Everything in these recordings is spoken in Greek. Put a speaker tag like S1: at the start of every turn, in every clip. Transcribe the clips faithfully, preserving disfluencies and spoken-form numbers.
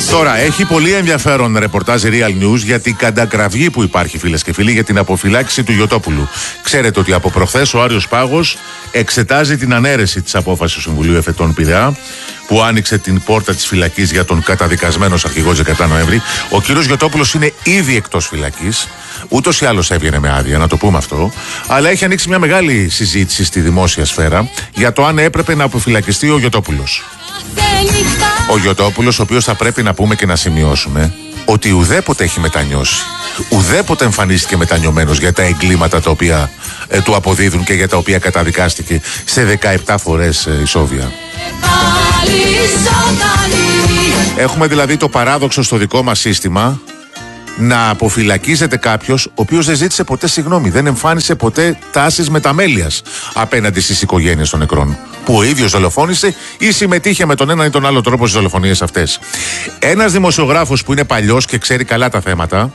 S1: Τώρα, έχει πολύ ενδιαφέρον ρεπορτάζ Real News για την κατακραυγή που υπάρχει, φίλες και φίλοι, για την αποφυλάκηση του Γιωτόπουλου. Ξέρετε ότι από προχθές ο Άριος Πάγος εξετάζει την ανέρεση της απόφασης του Συμβουλίου Εφετών Πειραιά, που άνοιξε την πόρτα της φυλακής για τον καταδικασμένο αρχηγό δεκαεπτά Νοέμβρη. Ο κύριος Γιωτόπουλος είναι ήδη εκτός φυλακής. Ούτως ή άλλως έβγαινε με άδεια, να το πούμε αυτό. Αλλά έχει ανοίξει μια μεγάλη συζήτηση στη δημόσια σφαίρα για το αν έπρεπε να αποφυλακιστεί ο Γιωτόπουλος. Ο Γιωτόπουλος, ο οποίος θα πρέπει να πούμε και να σημειώσουμε ότι ουδέποτε έχει μετανιώσει. Ουδέποτε εμφανίστηκε μετανιωμένος για τα εγκλήματα τα οποία ε, του αποδίδουν και για τα οποία καταδικάστηκε σε δεκαεπτά φορές ε, ισόβια. Έχουμε δηλαδή το παράδοξο στο δικό μας σύστημα να αποφυλακίζεται κάποιος ο οποίος δεν ζήτησε ποτέ συγγνώμη, δεν εμφάνισε ποτέ τάσεις μεταμέλειας απέναντι στις οικογένειες των νεκρών, που ο ίδιος δολοφόνησε ή συμμετείχε με τον έναν ή τον άλλο τρόπο στις δολοφονίες αυτές. Ένας δημοσιογράφος που είναι παλιός και ξέρει καλά τα θέματα,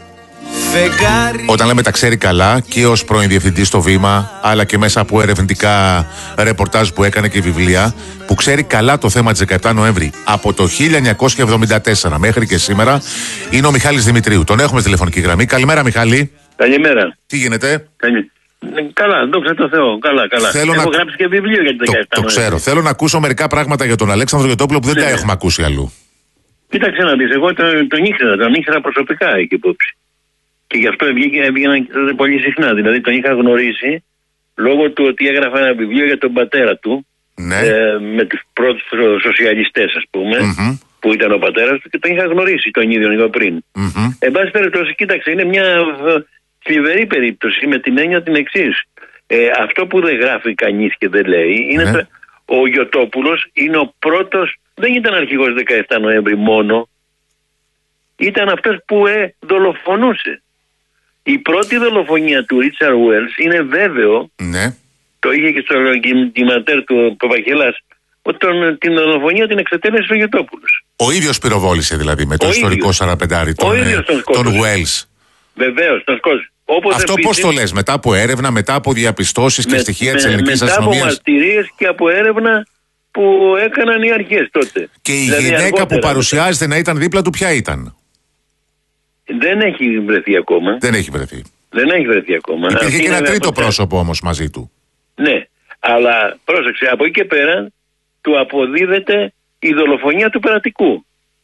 S1: όταν λέμε τα ξέρει καλά, και ως πρώην διευθυντής στο Βήμα, αλλά και μέσα από ερευνητικά ρεπορτάζ που έκανε και βιβλία, που ξέρει καλά το θέμα της δεκαεπτά Νοέμβρη από το χίλια εννιακόσια εβδομήντα τέσσερα μέχρι και σήμερα, είναι ο Μιχάλης Δημητρίου. Τον έχουμε στη τηλεφωνική γραμμή. Καλημέρα, Μιχάλη.
S2: Καλημέρα.
S1: Τι γίνεται?
S2: Καλη... Καλά, δόξα τω Θεώ. Καλά, καλά.
S1: Θέλω
S2: Έχω
S1: να...
S2: γράψει και βιβλίο για την δεκαεπτά
S1: Το, το ξέρω. Θέλω να ακούσω μερικά πράγματα για τον Αλέξανδρο Γιωτόπουλο που δεν ναι. τα έχουμε ακούσει αλλού.
S2: Κοίταξε να δεις, εγώ τον, τον ήξερα, τον ήξερα προσωπικά εκεί υπόψη. Και γι' αυτό έβγαιναν πολύ συχνά. Δηλαδή τον είχα γνωρίσει λόγω του ότι έγραφα ένα βιβλίο για τον πατέρα του. Ναι. Ε, με τους πρώτους σοσιαλιστές, ας πούμε, mm-hmm. που ήταν ο πατέρας του, και τον είχα γνωρίσει τον ίδιο λίγο πριν. Mm-hmm. Εν πάση περιπτώσει, κοίταξε, είναι μια θλιβερή περίπτωση με την έννοια την εξής. Ε, αυτό που δεν γράφει κανείς και δεν λέει είναι ναι. το, ο Γιωτόπουλος είναι ο πρώτος, δεν ήταν αρχηγός δεκαεπτά Νοέμβρη μόνο, ήταν αυτός που ε, δολοφονούσε. Η πρώτη δολοφονία του Ρίτσαρντ Βέλς είναι βέβαιο, ναι. το είχε και στο ντοκιμαντέρ του Παπαγγελάς, ότι τον, την δολοφονία την εξετέλεσε ο Γιωτόπουλος. Ο ίδιος πυροβόλησε δηλαδή με το ο ιστορικό ίδιος. σαραπεντάρι τον, ε, τον Βέλς. Βεβαίως, τον σκότωσε. Αυτό
S1: επίσης, πώς το λες, μετά από έρευνα, μετά από διαπιστώσεις και με, στοιχεία της ελληνικής αστυνομίας?
S2: Μετά από μαρτυρίες και από έρευνα που έκαναν οι αρχές τότε.
S1: Και η δηλαδή, γυναίκα αργότερα, που παρουσιάζεται να ήταν δίπλα του, ποια ήταν?
S2: Δεν έχει βρεθεί ακόμα.
S1: Δεν έχει βρεθεί.
S2: Δεν έχει βρεθεί ακόμα.
S1: Υπήρχε και ένα τρίτο πρόσωπο όμως μαζί του.
S2: Ναι, αλλά πρόσεξε, από εκεί και πέρα του αποδίδεται η δολοφονία του Περατικού.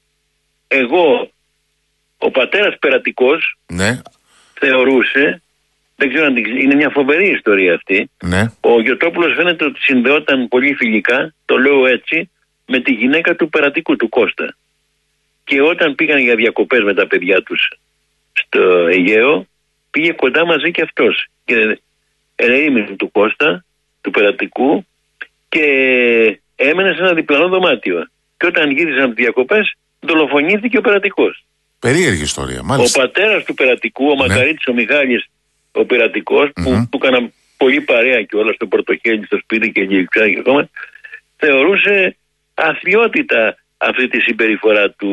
S2: Εγώ, ο πατέρας Περατικός, ναι. θεωρούσε, δεν ξέρω αν είναι μια φοβερή ιστορία αυτή, ναι. ο Γιωτόπουλος φαίνεται ότι συνδεόταν πολύ φιλικά, το λέω έτσι, με τη γυναίκα του Περατικού, του Κώστα. Και όταν πήγαν για διακοπές με τα παιδιά τους στο Αιγαίο, πήγε κοντά μαζί και αυτός. Και ερεήμην του Κώστα, του Περατικού, και έμενε σε ένα διπλανό δωμάτιο. Και όταν γύρισαν τις διακοπές, δολοφονήθηκε ο Περατικός.
S1: Περίεργη ιστορία, μάλιστα.
S2: Ο πατέρας του Περατικού, ο Μακαρίτης, ναι. ο Μιχάλης, ο Περατικός, mm-hmm. που του έκαναν πολύ παρέα και όλα στο πορτοχέλι, στο σπίτι και γλυκά και ακόμα, θεωρούσε αθλιότητα αυτή τη συμπεριφορά του.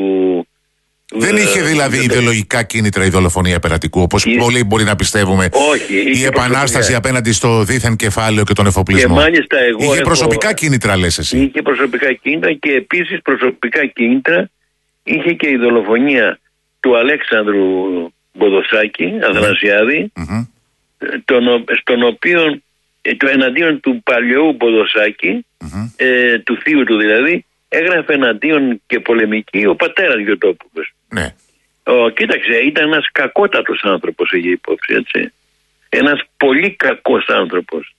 S1: Δεν είχε δηλαδή ε, ιδεολογικά κίνητρα η δολοφονία Περατικού, όπως η... πολλοί μπορεί να πιστεύουμε.
S2: Όχι.
S1: Η επανάσταση προσωπικά απέναντι στο δίθεν κεφάλαιο και τον εφοπλισμό.
S2: Και μάλιστα εγώ
S1: είχε
S2: έχω...
S1: προσωπικά κίνητρα, λες εσύ.
S2: Είχε προσωπικά κίνητρα και επίσης προσωπικά κίνητρα είχε και η δολοφονία του Αλέξανδρου Μποδοσάκη, Αθανασιάδη, mm-hmm. τον, στον οποίο το εναντίον του παλαιού Μποδοσάκη, mm-hmm. ε, του θείου του δηλαδή, έγραφε εναντίον και πολεμική ο πατέρας Γιωτόπουλος.
S1: Ναι.
S2: Ο, κοίταξε, ήταν ένας κακότατος άνθρωπος, έχει υπόψη, έτσι. Ένας πολύ κακός άνθρωπος.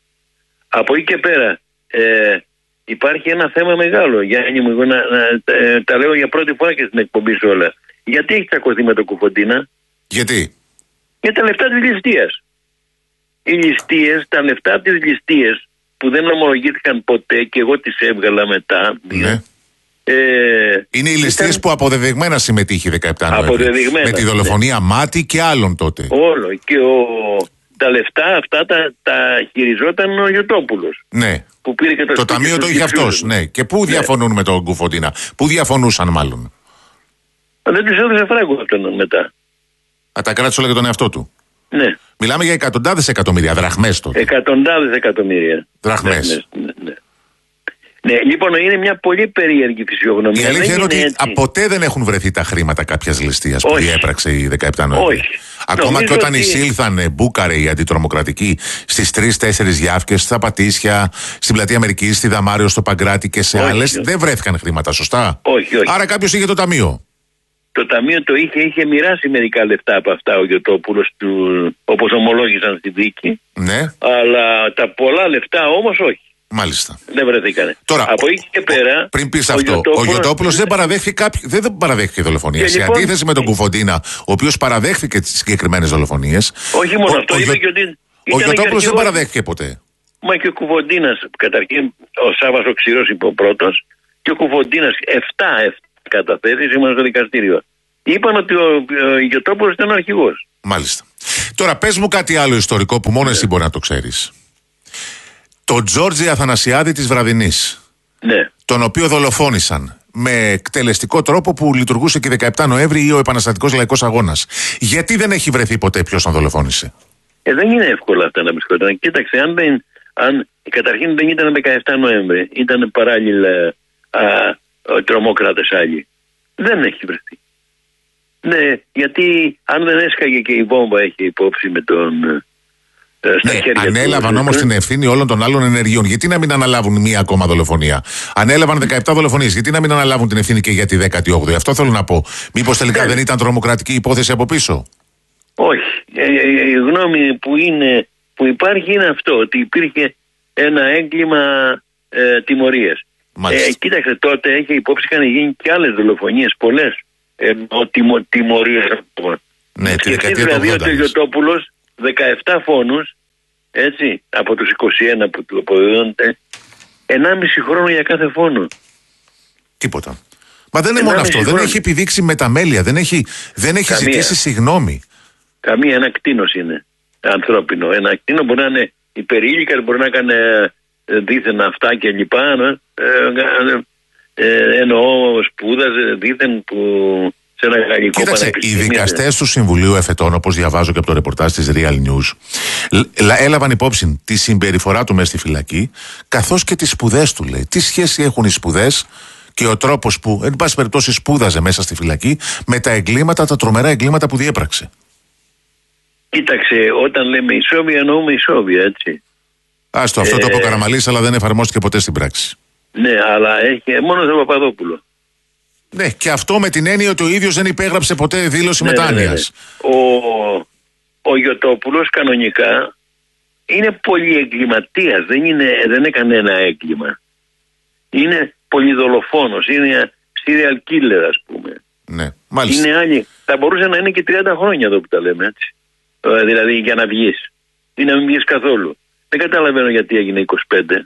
S2: Από εκεί και πέρα ε, υπάρχει ένα θέμα μεγάλο. Γιάννη μου, εγώ να, να, ε, τα λέω για πρώτη φορά και στην εκπομπή σου όλα. Γιατί έχει τσακωθεί με τον Κουφοντίνα?
S1: Γιατί?
S2: Για τα λεφτά της ληστείας. Οι ληστείες, τα λεφτά της ληστείας που δεν ομολογήθηκαν ποτέ και εγώ τις έβγαλα μετά.
S1: Ναι.
S2: Ε,
S1: είναι οι ληστείες ήταν... που αποδεδειγμένα συμμετείχε δεκαεπτά Νοέμβρη. Με τη δολοφονία ναι. Μάτι και άλλων τότε.
S2: Όλο. Και ο... τα λεφτά αυτά τα, τα χειριζόταν ο Γιωτόπουλος.
S1: Ναι.
S2: Που πήρε και το
S1: το ταμείο το είχε αυτός. Ναι. Και πού ναι. διαφωνούν με τον Κουφοντίνα? Πού διαφωνούσαν μάλλον?
S2: Δεν τους έδωσε φράγκο αυτόν μετά.
S1: Α, τα κράτησε όλα για τον εαυτό του.
S2: Ναι.
S1: Μιλάμε για εκατοντάδες εκατομμύρια, δραχμές τότε.
S2: Εκατοντάδες εκατομμύρια.
S1: Δραχμές.
S2: Ναι, ναι. Ναι, λοιπόν, είναι μια πολύ περίεργη φυσιογνωμία.
S1: Η αλήθεια είναι ότι
S2: έτσι.
S1: ποτέ δεν έχουν βρεθεί τα χρήματα κάποιας ληστείας που διέπραξε η δεκαεπτά Νοεμβρίου.
S2: Όχι.
S1: Ακόμα
S2: Νομίζω
S1: και όταν
S2: ότι...
S1: εισήλθαν μπούκαρε οι αντιτρομοκρατικοί στις τρεις-τέσσερις Γιάφκες, στα Πατήσια, στην Πλατεία Αμερικής, στη Δαμάριο, στο Παγκράτη και σε άλλες, δεν βρέθηκαν χρήματα, σωστά.
S2: Όχι, όχι.
S1: Άρα κάποιος είχε το ταμείο.
S2: Το ταμείο το είχε, είχε μοιράσει μερικά λεφτά από αυτά ο Γιωτόπουλος, όπως ομολόγησαν στη δίκη.
S1: Ναι.
S2: Αλλά τα πολλά λεφτά όμως όχι.
S1: Μάλιστα.
S2: Δεν βρεθήκανε.
S1: Τώρα,
S2: από εκεί και πέρα.
S1: Πριν πεις αυτό, Γιωτόπουλος... ο Γιωτόπουλος δεν παραδέχθηκε, κάποι... δεν παραδέχθηκε δολοφονία. Σε λοιπόν... αντίθεση με τον Κουφοντίνα, ο οποίος παραδέχθηκε τις συγκεκριμένες δολοφονίες.
S2: Όχι μόνο
S1: ο,
S2: αυτό,
S1: ο,
S2: είπε
S1: ο,
S2: και ότι.
S1: Ο Γιωτόπουλος δεν παραδέχθηκε ποτέ.
S2: Μα και ο Κουφοντίνας, καταρχήν, ο Σάββας ο Ξηρός είπε ο πρώτος, και ο Κουφοντίνας, εφτά καταθέσεις ήμουν στο δικαστήριο. Είπαν ότι ο, ο Γιωτόπουλος ήταν ο αρχηγός.
S1: Μάλιστα. Τώρα πες μου κάτι άλλο ιστορικό που μόνο ναι. εσύ μπορεί να το ξέρεις. Το Τζόρτζι Αθανασιάδη της Βραδινής,
S2: ναι.
S1: τον οποίο δολοφόνησαν με εκτελεστικό τρόπο που λειτουργούσε και δεκαεπτά Νοέμβρη ή ο Επαναστατικός Λαϊκός Αγώνας. Γιατί δεν έχει βρεθεί ποτέ ποιος τον δολοφόνησε?
S2: Ε, δεν είναι εύκολο αυτά να βρισκόταν. Κοίταξε, αν δεν, αν, καταρχήν δεν ήταν δεκαεπτά Νοέμβρη, ήταν παράλληλα τρομοκράτες άλλοι. Δεν έχει βρεθεί. Ναι, γιατί αν δεν έσκαγε και η βόμβα, έχει υπόψη με τον...
S1: Ναι, ανέλαβαν όμως την ευθύνη όλων των άλλων ενεργειών. Γιατί να μην αναλάβουν μία ακόμα δολοφονία? Ανέλαβαν δεκαεπτά δολοφονίες. Γιατί να μην αναλάβουν την ευθύνη και για τη δέκατη όγδοη? Αυτό θέλω να πω. Μήπως τελικά δεν ήταν τρομοκρατική υπόθεση από πίσω?
S2: Όχι. Η γνώμη που, είναι, που υπάρχει είναι αυτό, ότι υπήρχε ένα έγκλημα ε, τιμωρίας. Ε, κοίταξε, τότε έχει υπόψη, είχαν γίνει και άλλες δολοφονίες, πολλές ε, τιμω, τιμωρίες.
S1: Ναι, τη δεκαετία του
S2: δηλαδή
S1: ογδόντα.
S2: ότι ο Γιωτόπουλος δεκαεπτά φόνους, έτσι, από τους είκοσι ένα που του αποδίδονται, ενάμιση χρόνο για κάθε φόνο.
S1: Τίποτα. Μα δεν είναι μόνο αυτό. Χρόνο. Δεν έχει επιδείξει μεταμέλεια, δεν έχει, δεν έχει ζητήσει συγγνώμη. Καμία,
S2: ένα κτήνος είναι ανθρώπινο. Ένα κτήνο μπορεί να είναι υπερήλικας, μπορεί να κάνει δίθεν αυτά και λοιπά. Ε, ε, εννοώ σπούδαζε δίθεν που...
S1: Κοίταξε, οι δικαστές του Συμβουλίου Εφετών, όπως διαβάζω και από το ρεπορτάζ της Real News, έλαβαν υπόψη τη συμπεριφορά του μέσα στη φυλακή, καθώς και τις σπουδές του, λέει. Τι σχέση έχουν οι σπουδές και ο τρόπος που, εν πάση περιπτώσει, σπούδαζε μέσα στη φυλακή με τα εγκλήματα, τα τρομερά εγκλήματα που διέπραξε?
S2: Κοίταξε, όταν λέμε ισόβια, εννοούμε ισόβια, έτσι.
S1: Άστο, αυτό ε... το είπε ο Καραμαλής, αλλά δεν εφαρμόστηκε ποτέ στην πράξη.
S2: Ναι, αλλά έχει μόνο τον Παπαδόπουλο.
S1: Ναι, και αυτό με την έννοια ότι ο ίδιος δεν υπέγραψε ποτέ δήλωση ναι, μετάνοιας.
S2: Ναι, ναι. Ο, ο Γιωτόπουλος κανονικά είναι πολυεγκληματίας, δεν, είναι, δεν έκανε ένα έγκλημα. Είναι πολυδολοφόνος, είναι serial killer, ας πούμε.
S1: Ναι, μάλιστα.
S2: Είναι άλλοι. Θα μπορούσε να είναι και τριάντα χρόνια εδώ που τα λέμε, έτσι. Ε, δηλαδή για να βγεις. Ή να μην βγεις καθόλου. Δεν καταλαβαίνω γιατί έγινε είκοσι πέντε.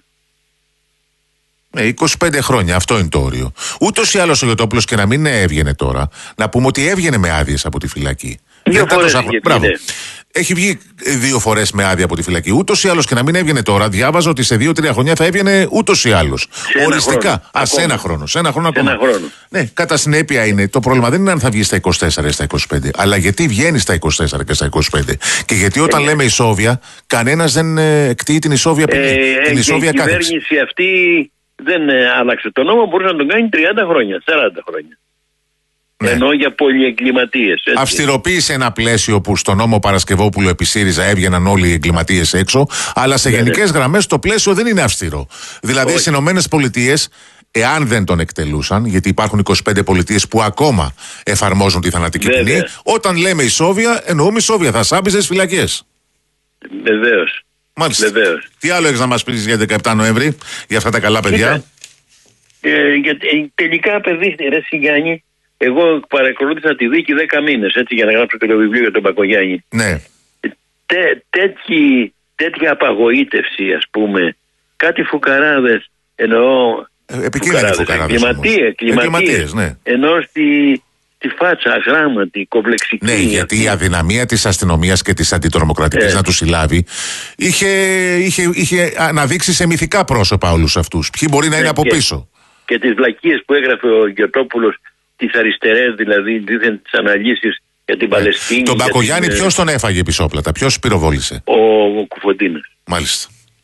S1: Ναι, είκοσι πέντε χρόνια, αυτό είναι το όριο. Ούτως ή άλλως ο Γιωτόπουλος, και να μην έβγαινε τώρα, να πούμε ότι έβγαινε με άδειες από τη φυλακή.
S2: Δύο φορές
S1: τόσα... Μπράβο. Έχει βγει δύο φορές με άδεια από τη φυλακή. Ούτως ή άλλως, και να μην έβγαινε τώρα, διάβαζα ότι σε δύο-τρία χρόνια θα έβγαινε ούτως ή άλλως. Οριστικά.
S2: Χρόνο.
S1: Α, σε ένα χρόνο. Σε ένα χρόνο
S2: σε
S1: ακόμα.
S2: Ένα χρόνο.
S1: Ναι, κατά συνέπεια είναι. Το πρόβλημα δεν είναι αν θα βγει στα είκοσι τέσσερα ή στα είκοσι πέντε, αλλά γιατί βγαίνει στα είκοσι τέσσερα και στα είκοσι πέντε. Και γιατί όταν ε, λέμε ισόβια, κανένας δεν ε, εκτείει την ισόβια ποινή. Ε, την ισόβια
S2: και η κυβέρνηση αυτή δεν ε, άλλαξε τον νόμο, μπορούσε να τον κάνει τριάντα χρόνια, σαράντα χρόνια. Ναι. Ενώ για πολυεγκληματίες.
S1: Αυστηροποίησε ένα πλαίσιο που στο νόμο Παρασκευόπουλου επί ΣΥΡΙΖΑ έβγαιναν όλοι οι εγκληματίες έξω, αλλά σε ναι, γενικές ναι. γραμμές το πλαίσιο δεν είναι αυστηρό. Δηλαδή στις Ηνωμένες Πολιτείες, εάν δεν τον εκτελούσαν, γιατί υπάρχουν είκοσι πέντε πολιτείες που ακόμα εφαρμόζουν τη θανατική ποινή, όταν λέμε ισόβια, εννοούμε ισόβια, θα σάμπιζε στις φυλακές.
S2: Βεβαίως.
S1: Μάλιστα.
S2: Βεβαίως.
S1: Τι άλλο έχεις να μας πεις για δεκαεπτά Νοέμβρη, για αυτά τα καλά παιδιά?
S2: Ε, για, τελικά, παιδί, ρε Σιγιάννη, εγώ παρακολούθησα τη δίκη δέκα μήνες, έτσι, για να γράψω και το βιβλίο για τον Μπακογιάννη.
S1: Ναι.
S2: Τέ, τέτοι, τέτοια απαγοήτευση, ας πούμε, κάτι φουκαράδες, εννοώ.
S1: Ε, επικίνδυνοι φουκαράδες.
S2: Κλιματίες,
S1: ναι.
S2: Ενώ στη, στη φάτσα, αγράμματη, κομπλεξική.
S1: Ναι, γιατί η αδυναμία της αστυνομίας και της αντιτρομοκρατικής ε. να τους συλλάβει είχε, είχε, είχε αναδείξει σε μυθικά πρόσωπα όλους αυτούς. Ποιοι μπορεί να είναι ε, από
S2: και,
S1: πίσω.
S2: Και τις βλακίες που έγραφε ο Γιωτόπουλος, τις αριστερές, δηλαδή, δίθεν τις αναλύσεις για την Παλαιστίνη.
S1: Τον Μπακογιάννη την... ποιος τον έφαγε πισόπλατα, ποιος πυροβόλησε?
S2: Ο, ο Κουφοντίνας.
S1: Μάλιστα.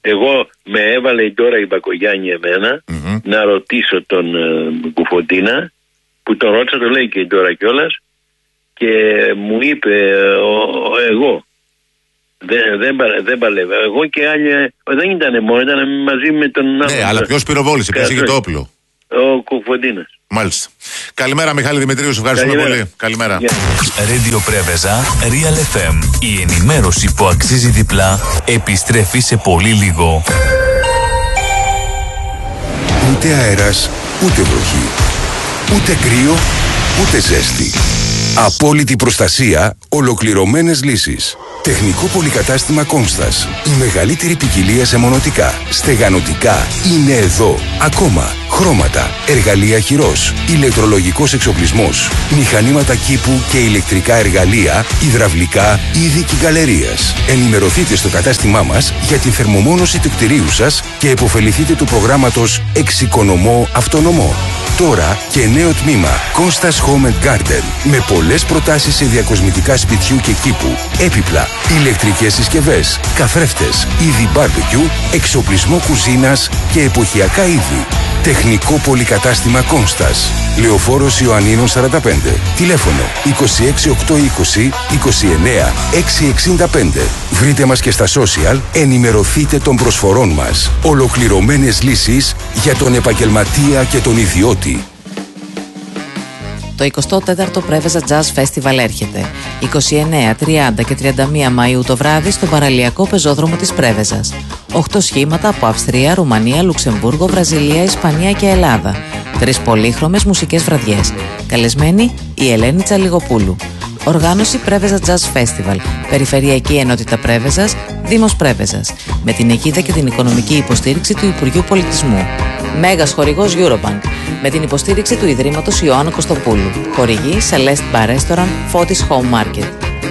S2: Εγώ με έβαλε τώρα η Μπακογιάννη εμένα mm-hmm. να ρωτήσω τον ε, Κουφοντίνα, που τον ρώτησα, το λέει και η τώρα κιόλας, και μου είπε ο, ο, εγώ δεν, δεν, δεν παλεύω. Εγώ και άλλοι δεν ήταν μόνο, ήταν μαζί με τον
S1: Ναι, άλλο, αλλά ποιος πυροβόλησε, ποιος είχε το όπλο?
S2: Ο Κουφοντίνας.
S1: Μάλιστα. Καλημέρα Μιχάλη Δημητρίου, σου ευχαριστούμε
S2: Καλημέρα.
S1: πολύ. Καλημέρα.
S3: Radio Πρέβεζα, Real εφ εμ. Η ενημέρωση που αξίζει διπλά επιστρέφει σε πολύ λίγο.
S4: Ούτε αέρας, ούτε βροχή. Ούτε κρύο, ούτε ζέστη. Απόλυτη προστασία, ολοκληρωμένες λύσεις. Τεχνικό πολυκατάστημα Κόνστας. Η μεγαλύτερη ποικιλία σε μονοτικά, στεγανοτικά είναι εδώ. Ακόμα χρώματα, εργαλεία χειρός, ηλεκτρολογικός εξοπλισμός, μηχανήματα κήπου και ηλεκτρικά εργαλεία, υδραυλικά, είδη κυκλαρίας. Ενημερωθείτε στο κατάστημά μας για τη θερμομόνωση του κτηρίου σας και επωφεληθείτε του προγράμματος Εξοικονομώ Αυτονομώ. Τώρα και νέο τμήμα Κόνστας Home and Garden με πολλές προτάσεις σε διακοσμητικά σπιτιού και κήπου, έπιπλα, ηλεκτρικές συσκευές, καθρέφτες, είδη barbecue, εξοπλισμό κουζίνας και εποχιακά είδη. Τεχνικό πολυκατάστημα Κόνστας. Λεωφόρος Ιωαννίνων σαράντα πέντε. Τηλέφωνο είκοσι έξι οκτακόσια είκοσι είκοσι εννέα εξακόσια εξήντα πέντε. Βρείτε μας και στα social, ενημερωθείτε των προσφορών μας. Ολοκληρωμένες λύσεις για τον επαγγελματία και τον ιδιώτη.
S5: Το εικοστό τέταρτο Πρέβεζα Jazz Festival έρχεται. είκοσι εννέα, τριάντα και τριάντα μία Μαΐου το βράδυ στον παραλιακό πεζόδρομο της Πρέβεζας. Οχτώ σχήματα από Αυστρία, Ρουμανία, Λουξεμβούργο, Βραζιλία, Ισπανία και Ελλάδα. Τρεις πολύχρωμες μουσικές βραδιές. Καλεσμένη η Ελένη Τσαλιγοπούλου. Οργάνωση Πρέβεζα Jazz Festival. Περιφερειακή Ενότητα Πρέβεζας, Δήμος Πρέβεζας. Με την αιγίδα και την οικονομική υποστήριξη του Υπουργείου Πολιτισμού. Μέγας χορηγός Eurobank. Με την υποστήριξη του Ιδρύματος Ιωάννου Κωστοπούλου. Χορηγή Celeste Bar Restaurant, Φώτης Home Market.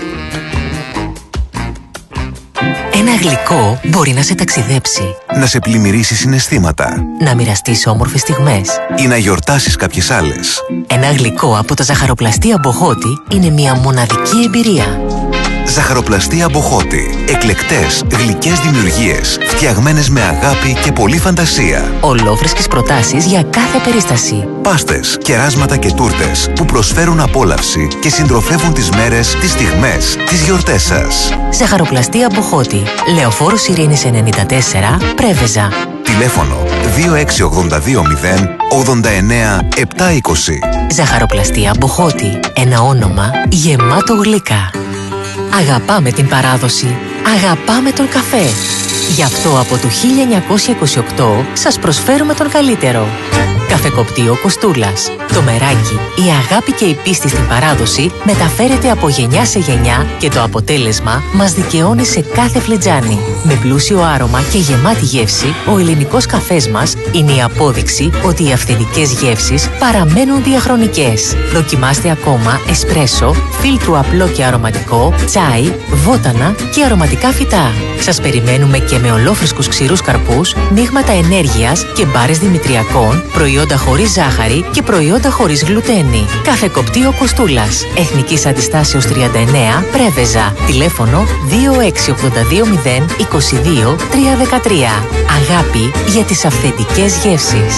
S6: Ένα γλυκό μπορεί να σε ταξιδέψει,
S7: να σε πλημμυρίσει συναισθήματα,
S6: να μοιραστείς όμορφες στιγμές
S7: ή να γιορτάσεις κάποιες άλλες.
S6: Ένα γλυκό από τα ζαχαροπλαστεία Μποχώτη είναι μια μοναδική εμπειρία.
S7: Ζαχαροπλαστεία Μποχώτη. Εκλεκτές, γλυκές δημιουργίες, φτιαγμένες με αγάπη και πολλή φαντασία.
S6: Ολόφρεσκες προτάσεις για κάθε περίσταση.
S7: Πάστες, κεράσματα και τούρτες που προσφέρουν απόλαυση και συντροφεύουν τις μέρες, τις στιγμές, τις γιορτές σας.
S6: Ζαχαροπλαστεία Μποχώτη. Λεωφόρος Ειρήνης ενενήντα τέσσερα, Πρέβεζα.
S7: Τηλέφωνο δύο έξι ογδόντα δύο μηδέν ογδόντα εννέα επτακόσια είκοσι.
S6: Ζαχαροπλαστεία Μποχώτη. Ένα όνομα γεμάτο γλυκά. Αγαπάμε την παράδοση. Αγαπάμε τον καφέ. Γι' αυτό από το χίλια εννιακόσια είκοσι οκτώ σας προσφέρουμε τον καλύτερο. Καφεκοπτείο Κοστούλας. Το μεράκι, η αγάπη και η πίστη στην παράδοση μεταφέρεται από γενιά σε γενιά και το αποτέλεσμα μας δικαιώνει σε κάθε φλιτζάνι. Με πλούσιο άρωμα και γεμάτη γεύση, ο ελληνικός καφές μας είναι η απόδειξη ότι οι αυθεντικές γεύσεις παραμένουν διαχρονικές. Δοκιμάστε ακόμα εσπρέσο, φίλτρου απλό και αρωματικό, τσάι, βότανα και αρωματικά φυτά. Σας περιμένουμε και με ολόφρεσκους ξηρούς καρπούς, μείγματα ενέργειας και μπάρες δημητριακών, προϊόντα χωρίς ζάχαρη και προϊόντα χωρίς γλουτένη. Καφεκοπτείο Κοστούλας. Εθνικής Αντιστάσεως τριάντα εννέα, Πρέβεζα. Τηλέφωνο δύο έξι ογδόντα δύο μηδέν είκοσι δύο τριακόσια δεκατρία. Αγάπη για τις αυθεντικές γεύσεις.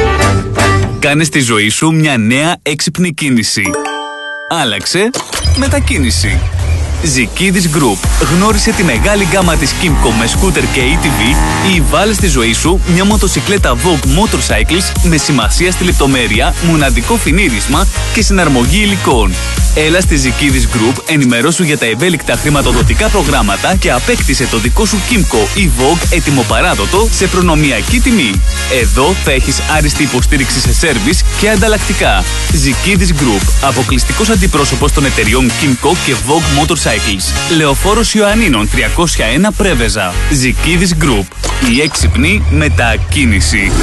S3: Κάνε στη ζωή σου μια νέα έξυπνη κίνηση. Άλλαξε μετακίνηση. Ζικίδης Group. Γνώρισε τη μεγάλη γκάμα της Kymco με σκούτερ και έι τι βι ή βάλε στη ζωή σου μια μοτοσικλέτα Vogue Motorcycles με σημασία στη λεπτομέρεια, μοναδικό φινίρισμα και συναρμογή υλικών. Έλα στη Ζικίδης Group, ενημερώσου για τα ευέλικτα χρηματοδοτικά προγράμματα και απέκτησε το δικό σου Kymco ή Vogue έτοιμο-παράδοτο σε προνομιακή τιμή. Εδώ θα έχεις άριστη υποστήριξη σε σέρβις και ανταλλακτικά. Ζικίδης Group. Αποκλειστικός αντιπρόσωπος των εταιριών Kymco και Vogue Motorcycles. Λεωφόρος Ιωαννίνων τριακόσια ένα, Πρέβεζα. Ζικίδης Group. Η έξυπνη μετακίνηση.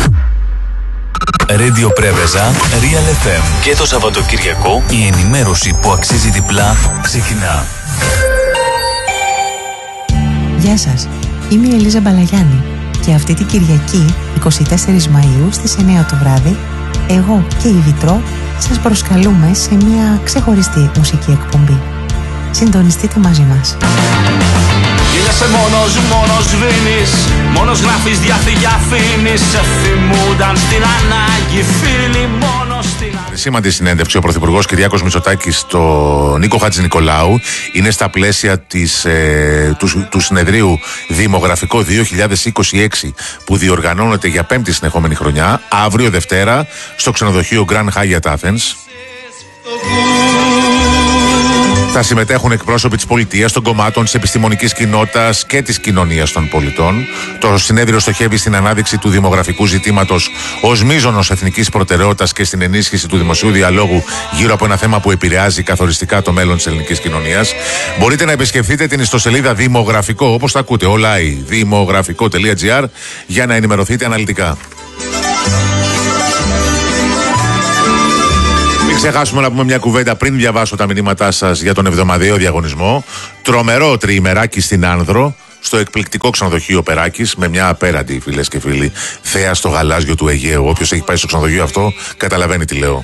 S3: Radio Πρέβεζα, Real εφ εμ. Και το Σαββατοκυριακό η ενημέρωση που αξίζει διπλά ξεκινά.
S8: Γεια σας, είμαι η Ελίζα Μπαλαγιάννη και αυτή την Κυριακή εικοστή τέταρτη Μαΐου στις εννέα το βράδυ εγώ και η Βιτρό σας προσκαλούμε σε μια ξεχωριστή μουσική εκπομπή. Συντονιστείτε μαζί μας.
S9: Γεια Είσαι μόνος, μόνος βίνεις, μόνος γράφεις, διάφυγε αφήνεις. Σε θυμούνταν στην ανάγκη φίλοι μόνο στην ανάγκη.
S1: Σήμαντη συνέντευξη ο Πρωθυπουργός Κυριάκος Μητσοτάκης στο Νίκο Χατζηνικολάου είναι στα πλαίσια της, ε, του, του συνεδρίου Δημογραφικό δύο χιλιάδες είκοσι έξι που διοργανώνεται για πέμπτη συνεχόμενη χρονιά, αύριο Δευτέρα στο ξενοδοχείο Grand Hyatt Athens. Θα συμμετέχουν εκπρόσωποι της πολιτείας, των κομμάτων, της επιστημονικής κοινότητας και της κοινωνίας των πολιτών. Το συνέδριο στοχεύει στην ανάδειξη του δημογραφικού ζητήματος ως μείζωνος εθνικής προτεραιότητας και στην ενίσχυση του δημοσίου διαλόγου γύρω από ένα θέμα που επηρεάζει καθοριστικά το μέλλον της ελληνικής κοινωνίας. Μπορείτε να επισκεφτείτε την ιστοσελίδα Δημογραφικό, όπως τα ακούτε, όλα η δημογραφικό τελεία τζι άρ, για να ενημερωθείτε αναλυτικά. Ξεχάσουμε να πούμε μια κουβέντα πριν διαβάσω τα μηνύματά σας για τον εβδομαδιαίο διαγωνισμό. Τρομερό τριημεράκι στην Άνδρο, στο εκπληκτικό ξενοδοχείο Περάκης, με μια απέραντη, φίλες και φίλοι, θέα στο γαλάζιο του Αιγαίου. Όποιος έχει πάει στο ξενοδοχείο αυτό καταλαβαίνει τι λέω.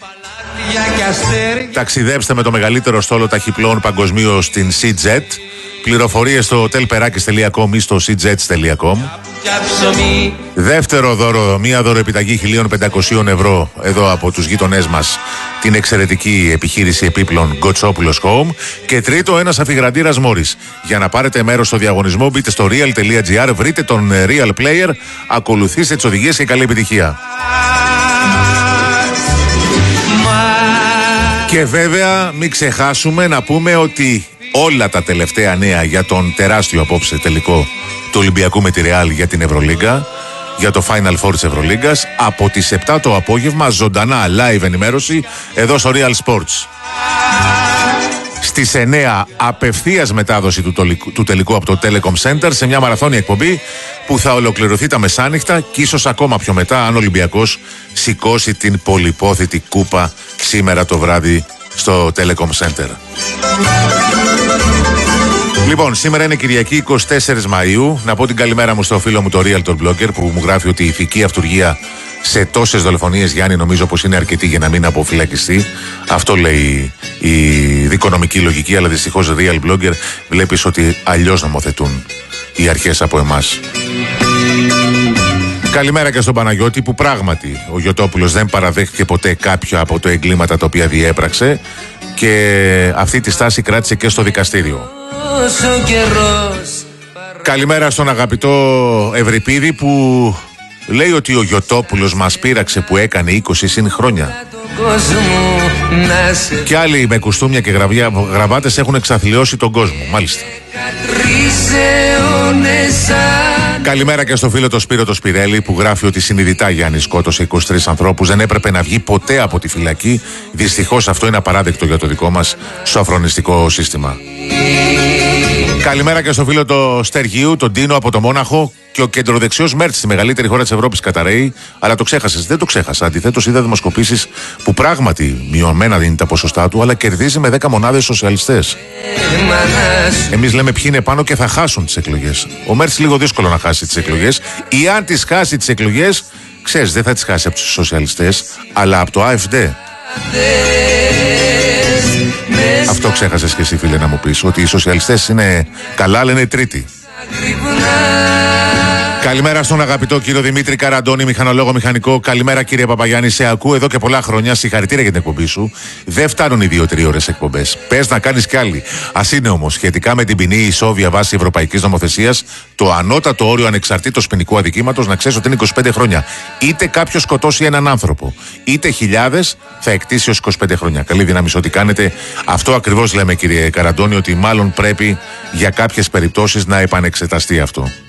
S1: Ταξιδέψτε με το μεγαλύτερο στόλο ταχυπλών παγκοσμίως στην SeaJet. Πληροφορίες στο hotel perakis τελεία com ή στο seajets τελεία com. Δεύτερο δώρο, μία δωροεπιταγή χίλια πεντακόσια ευρώ εδώ από τους γείτονές μας, την εξαιρετική επιχείρηση επίπλων Γκοτσόπουλος Home. Και τρίτο, ένας αφιγραντήρας Μόρις. Για να πάρετε μέρος στο διαγωνισμό μπείτε στο real τελεία τζι άρ, βρείτε τον Real Player, ακολουθήστε τις οδηγίες και καλή επιτυχία. Και βέβαια μην ξεχάσουμε να πούμε ότι όλα τα τελευταία νέα για τον τεράστιο απόψε τελικό του Ολυμπιακού με τη Ρεάλ για την Ευρωλίγκα, για το Final Four της Ευρωλίγκας, από τις επτά το απόγευμα, ζωντανά live ενημέρωση εδώ στο Real Sports. Στις εννέα απευθείας μετάδοση του, τολικού, του τελικού από το Telecom Center σε μια μαραθώνια εκπομπή που θα ολοκληρωθεί τα μεσάνυχτα και ίσως ακόμα πιο μετά αν ο Ολυμπιακός σηκώσει την πολυπόθητη κούπα σήμερα το βράδυ στο Telecom Center. Λοιπόν, σήμερα είναι Κυριακή εικοστή τέταρτη Μαΐου. Να πω την καλημέρα μου στο φίλο μου το Realtor Blogger που μου γράφει ότι η ηθική αυτουργία σε τόσες δολοφονίες, Γιάννη, νομίζω πως είναι αρκετή για να μην αποφυλακιστεί. Αυτό λέει η δικονομική λογική, αλλά δυστυχώς Real Blogger βλέπεις ότι αλλιώς νομοθετούν οι αρχές από εμάς. Καλημέρα και στον Παναγιώτη που πράγματι ο Γιωτόπουλος δεν παραδέχτηκε ποτέ κάποια από τα εγκλήματα τα οποία διέπραξε και αυτή τη στάση κράτησε και στο δικαστήριο. Καλημέρα στον αγαπητό Ευρυπίδη που λέει ότι ο Γιωτόπουλος μας πείραξε που έκανε είκοσι συν χρόνια. Και άλλοι με κουστούμια και γραβιά, γραβάτες έχουν εξαθλιώσει τον κόσμο, μάλιστα. Καλημέρα και στο φίλο το Σπύρο το Σπυρέλη που γράφει ότι συνειδητά Γιάννη σκότωσε είκοσι τρεις ανθρώπους, δεν έπρεπε να βγει ποτέ από τη φυλακή. Δυστυχώς αυτό είναι απαράδεκτο για το δικό μας σοφρονιστικό σύστημα. Καλημέρα και στο φίλο το Στεργίου, τον Τίνο από το Μόναχο και ο κεντροδεξιός Μέρτς στη μεγαλύτερη χώρα της Ευρώπης καταραίει. Αλλά το ξέχασες, δεν το ξέχασα. Αντιθέτως είδα δημοσκοπήσεις που πράγματι μειωμένα είναι τα ποσοστά του, αλλά κερδίζει με δέκα μονάδες σοσιαλιστές. Εμείς λέμε ποιοι είναι πάνω και θα χάσουν τις εκλογές. Ο Μέρτς λίγο δύσκολο να χάσει τις εκλογές. Ή αν τις χάσει τις εκλογές, ξέρεις, δεν θα τις χάσει από τους σοσιαλιστές, αλλά από το AfD. Αυτό ξέχασες και εσύ, φίλε, να μου πεις, ότι οι σοσιαλιστές είναι καλά, αλλά είναι τρίτοι. Καλημέρα στον αγαπητό κύριο Δημήτρη Καραντώνη, μηχανολόγο μηχανικό. Καλημέρα κύριε Παπαγιάννη, σε ακούω εδώ και πολλά χρόνια. Συγχαρητήρια για την εκπομπή σου. Δεν φτάνουν οι δύο-τρία ώρες εκπομπές. Πες να κάνεις κι άλλη. Ας είναι όμως σχετικά με την ποινή ισόβια βάση ευρωπαϊκής νομοθεσίας, το ανώτατο όριο ανεξαρτήτως ποινικού αδικήματος να ξέρεις ότι είναι είκοσι πέντε χρόνια. Είτε κάποιος σκοτώσει έναν άνθρωπο, είτε χιλιάδες, θα εκτίσει ως είκοσι πέντε χρόνια. Καλή δύναμη σε ό,τι κάνετε. Αυτό ακριβώς λέμε κύριε Καραντώνη, ότι μάλλον πρέπει για κάποιες περιπτώσεις να επανεξεταστεί αυτό.